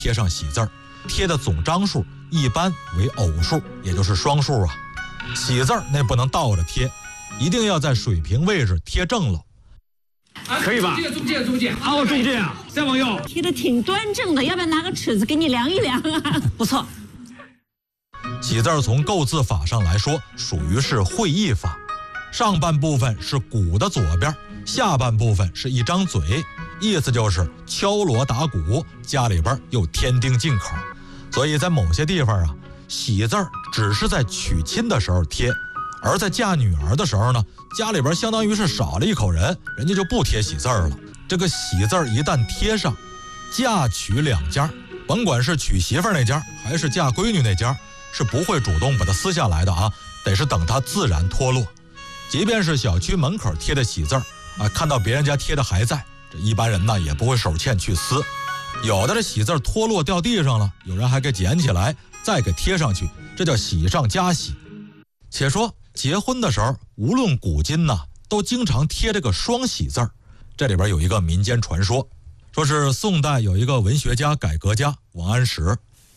贴上喜字儿，贴的总张数一般为偶数，也就是双数啊。喜字儿那不能倒着贴，一定要在水平位置贴正了。 可以吧？中介，好，中介啊，再往右。 贴的挺端正的，要不然拿个尺子给你量一量啊。不错。 喜字儿从构字法上来说，属于是会意法，上半部分是鼓的左边，下半部分是一张嘴，意思就是敲锣打鼓，家里边又添丁进口。所以在某些地方啊，喜字儿只是在娶亲的时候贴，而在嫁女儿的时候呢，家里边相当于是少了一口人，人家就不贴喜字儿了。这个喜字儿一旦贴上，嫁娶两家，甭管是娶媳妇儿那家还是嫁闺女那家，是不会主动把它撕下来的啊，得是等它自然脱落。即便是小区门口贴的喜字儿啊，看到别人家贴的还在，这一般人呢也不会手欠去撕。有的这喜字脱落掉地上了，有人还给捡起来再给贴上去，这叫喜上加喜。且说结婚的时候，无论古今呢，都经常贴这个双喜字儿。这里边有一个民间传说，说是宋代有一个文学家改革家王安石，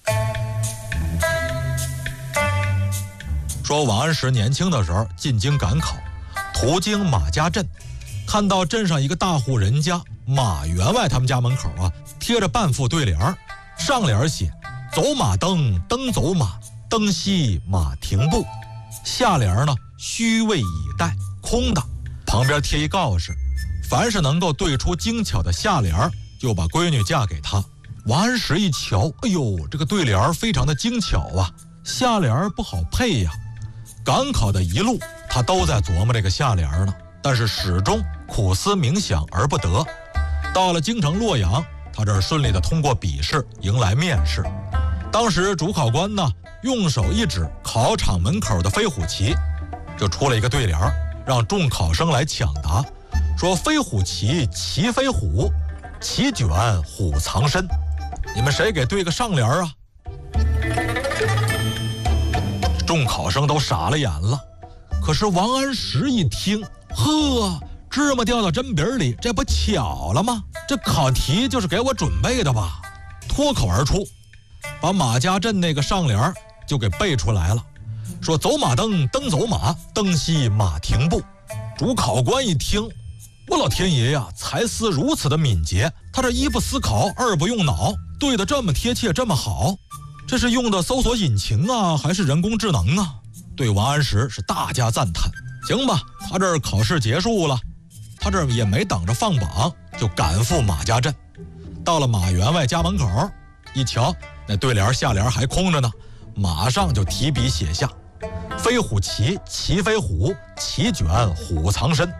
说王安石年轻的时候进京赶考，途经马家镇，看到镇上一个大户人家马员外他们家门口啊，贴着半副对联，上联写走马灯，灯走马，灯熄马停步，下联呢虚位以待，空的，旁边贴一告示，凡是能够对出精巧的下联，就把闺女嫁给他。王安石一瞧，哎呦，这个对联非常的精巧啊，下联不好配呀。赶考的一路，他都在琢磨这个下联呢，但是始终苦思冥想而不得。到了京城洛阳，他这顺利的通过笔试，迎来面试。当时主考官呢，用手一指考场门口的飞虎旗，就出了一个对联，让众考生来抢答，说飞虎旗，旗飞虎，旗卷虎藏身。你们谁给对个上联啊？众考生都傻了眼了。可是王安石一听，呵，芝麻掉到针饼里，这不巧了吗？这考题就是给我准备的吧？脱口而出，把马家镇那个上联就给背出来了，说走马灯，灯走马，灯熄马停步。主考官一听，我老天爷呀，才思如此的敏捷，他这一不思考，二不用脑，对得这么贴切，这么好，这是用的搜索引擎啊，还是人工智能啊？对王安石是大加赞叹。行吧，他这儿考试结束了，他这儿也没等着放榜，就赶赴马家镇。到了马员外家门口，一瞧那对联下联还空着呢，马上就提笔写下飞虎旗，旗飞虎，旗卷虎藏身。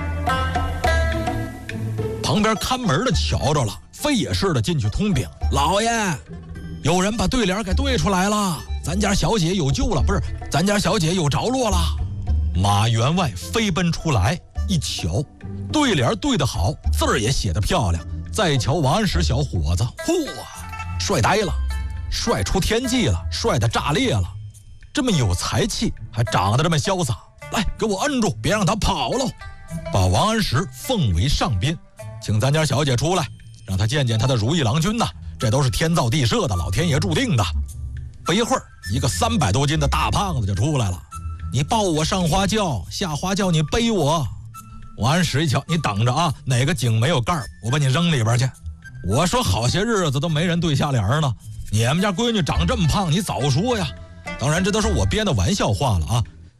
旁边看门的瞧着了，飞也似的进去通禀，老爷，有人把对联给对出来了，咱家小姐有救了，不是，咱家小姐有着落了。马员外飞奔出来，一瞧，对联对得好，字儿也写得漂亮。再瞧王安石小伙子，嚯，帅呆了，帅出天际了，帅得炸裂了，这么有才气，还长得这么潇洒。来，给我摁住，别让他跑喽！把王安石奉为上宾，请咱家小姐出来，让他见见他的如意郎君呐，这都是天造地设的，老天爷注定的。不一会儿，一个300多斤的大胖子就出来了。你抱我上花轿，下花轿你背我。王安石一瞧，你等着啊，哪个井没有盖我把你扔里边去。我说好些日子都没人对下联呢，你们家闺女长这么胖，你早说呀。当然这都是我编的玩笑话了啊。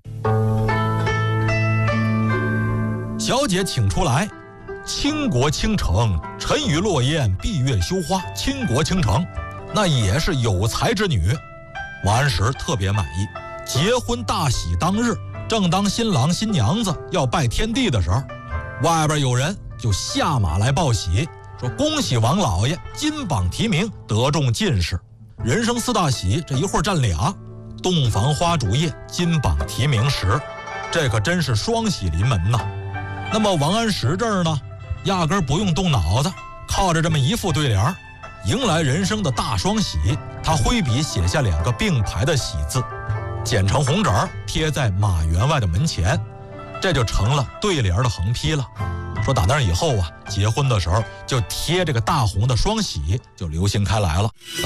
小姐请出来，倾国倾城，沉鱼落雁，闭月羞花，倾国倾城，那也是有才之女。王安石特别满意。结婚大喜当日，正当新郎新娘子要拜天地的时候，外边有人就下马来报喜，说恭喜王老爷金榜题名，得中进士。人生4大喜，这一会儿占俩，洞房花烛夜，金榜题名时，这可真是双喜临门呐。那么王安石这儿呢，压根不用动脑子，靠着这么一副对联，迎来人生的大双喜。他挥笔写下2个并排的喜字，剪成红纸贴在马员外的门前，这就成了对联的横批了。 说打那以后啊，结婚的时候就贴这个大红的双喜就流行开来了。